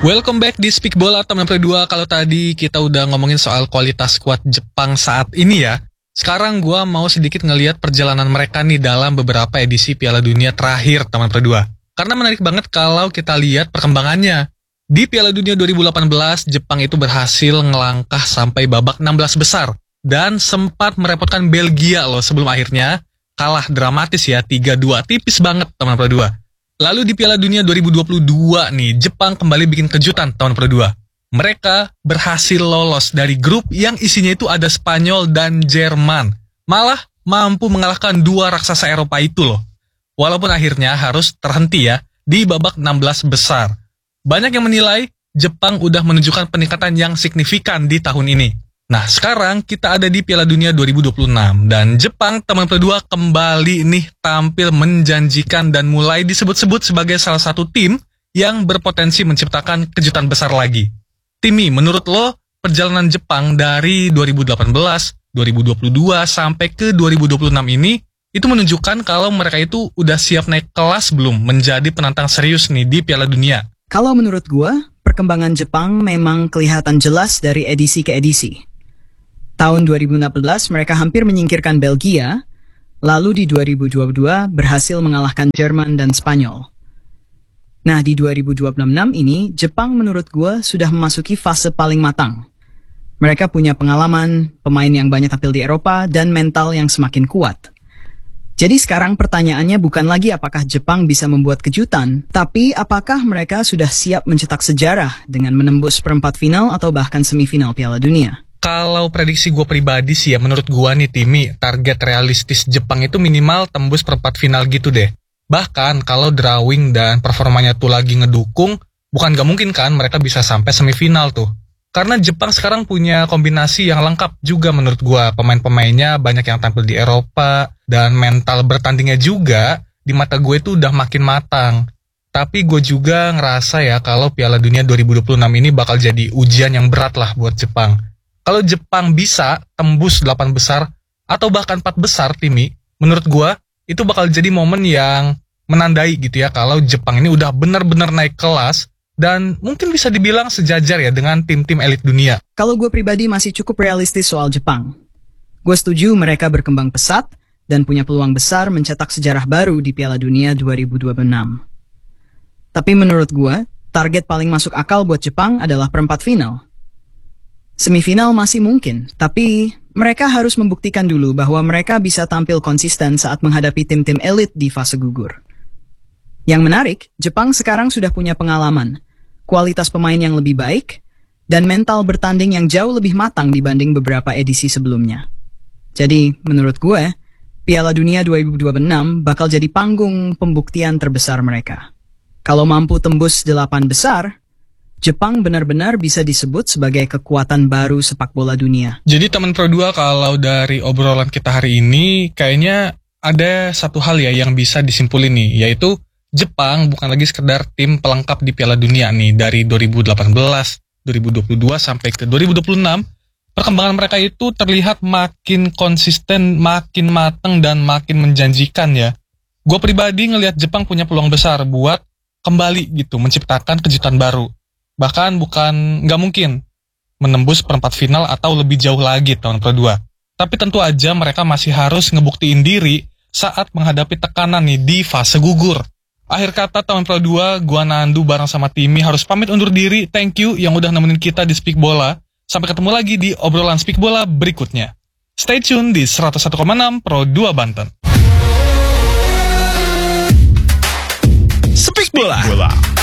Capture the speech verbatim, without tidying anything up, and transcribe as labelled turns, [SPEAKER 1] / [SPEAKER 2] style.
[SPEAKER 1] Welcome back di Speak Bola teman kedua. Kalau tadi kita udah ngomongin soal kualitas skuad Jepang saat ini ya, sekarang gua mau sedikit ngelihat perjalanan mereka nih dalam beberapa edisi Piala Dunia terakhir teman kedua. Karena menarik banget kalau kita lihat perkembangannya. Di Piala Dunia dua ribu delapan belas, Jepang itu berhasil ngelangkah sampai babak enam belas besar dan sempat merepotkan Belgia loh sebelum akhirnya kalah dramatis ya tiga dua, tipis banget teman kedua. Lalu di Piala Dunia dua ribu dua puluh dua nih, Jepang kembali bikin kejutan tahun kedua. Mereka berhasil lolos dari grup yang isinya itu ada Spanyol dan Jerman. Malah mampu mengalahkan dua raksasa Eropa itu loh. Walaupun akhirnya harus terhenti ya di babak enam belas besar. Banyak yang menilai Jepang udah menunjukkan peningkatan yang signifikan di tahun ini. Nah, sekarang kita ada di Piala Dunia dua ribu dua puluh enam dan Jepang teman kedua kembali nih tampil menjanjikan dan mulai disebut-sebut sebagai salah satu tim yang berpotensi menciptakan kejutan besar lagi. Timi, menurut lo perjalanan Jepang dari dua ribu delapan belas, dua ribu dua puluh dua sampai ke dua ribu dua puluh enam ini itu menunjukkan kalau mereka itu udah siap naik kelas belum menjadi penantang serius nih di Piala Dunia?
[SPEAKER 2] Kalau menurut gua, perkembangan Jepang memang kelihatan jelas dari edisi ke edisi. Tahun dua ribu enam belas mereka hampir menyingkirkan Belgia, lalu di dua ribu dua puluh dua berhasil mengalahkan Jerman dan Spanyol. Nah, di dua ribu dua puluh enam ini, Jepang menurut gua sudah memasuki fase paling matang. Mereka punya pengalaman, pemain yang banyak tampil di Eropa, dan mental yang semakin kuat. Jadi sekarang pertanyaannya bukan lagi apakah Jepang bisa membuat kejutan, tapi apakah mereka sudah siap mencetak sejarah dengan menembus perempat final atau bahkan semifinal Piala Dunia.
[SPEAKER 1] Kalau prediksi gue pribadi sih ya, menurut gue nih Timi, target realistis Jepang itu minimal tembus perempat final gitu deh. Bahkan kalau drawing dan performanya tuh lagi ngedukung, bukan gak mungkin kan mereka bisa sampai semifinal tuh. Karena Jepang sekarang punya kombinasi yang lengkap juga menurut gue. Pemain-pemainnya banyak yang tampil di Eropa, dan mental bertandingnya juga di mata gue tuh udah makin matang. Tapi gue juga ngerasa ya kalau Piala Dunia dua ribu dua puluh enam ini bakal jadi ujian yang berat lah buat Jepang. Kalau Jepang bisa tembus delapan besar atau bahkan empat besar, Timi, menurut gua itu bakal jadi momen yang menandai gitu ya kalau Jepang ini udah benar-benar naik kelas dan mungkin bisa dibilang sejajar ya dengan tim-tim elit dunia.
[SPEAKER 2] Kalau gue pribadi masih cukup realistis soal Jepang. Gue setuju mereka berkembang pesat dan punya peluang besar mencetak sejarah baru di Piala Dunia dua ribu dua puluh enam. Tapi menurut gue, target paling masuk akal buat Jepang adalah perempat final. Semifinal masih mungkin, tapi mereka harus membuktikan dulu bahwa mereka bisa tampil konsisten saat menghadapi tim-tim elit di fase gugur. Yang menarik, Jepang sekarang sudah punya pengalaman, kualitas pemain yang lebih baik, dan mental bertanding yang jauh lebih matang dibanding beberapa edisi sebelumnya. Jadi, menurut gue, Piala Dunia dua ribu dua puluh enam bakal jadi panggung pembuktian terbesar mereka. Kalau mampu tembus delapan besar, Jepang benar-benar bisa disebut sebagai kekuatan baru sepak bola dunia.
[SPEAKER 1] Jadi teman Pro dua, kalau dari obrolan kita hari ini, kayaknya ada satu hal ya yang bisa disimpulin nih, yaitu Jepang bukan lagi sekedar tim pelengkap di Piala Dunia nih. Dari dua ribu delapan belas, dua ribu dua puluh dua sampai ke dua ribu dua puluh enam, perkembangan mereka itu terlihat makin konsisten, makin matang, dan makin menjanjikan ya. Gue pribadi ngelihat Jepang punya peluang besar buat kembali gitu, menciptakan kejutan baru. Bahkan bukan nggak mungkin menembus perempat final atau lebih jauh lagi tahun kedua. Tapi tentu aja mereka masih harus ngebuktiin diri saat menghadapi tekanan nih di fase gugur. Akhir kata tahun kedua, gua Nandu bareng sama Timi harus pamit undur diri. Thank you yang udah nemenin kita di Speak Bola. Sampai ketemu lagi di obrolan Speak Bola berikutnya. Stay tune di seratus satu koma enam Pro dua Banten.
[SPEAKER 3] Speak Bola.